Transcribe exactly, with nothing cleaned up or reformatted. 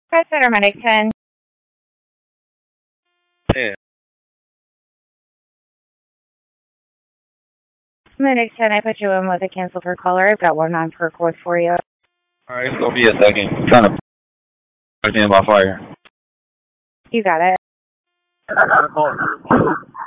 Press Center Medic ten. Yeah. Medic ten, I put you in with a cancel for caller. I've got one on per course for you. Alright, it's gonna be a second. I'm trying to put in by fire. You got it.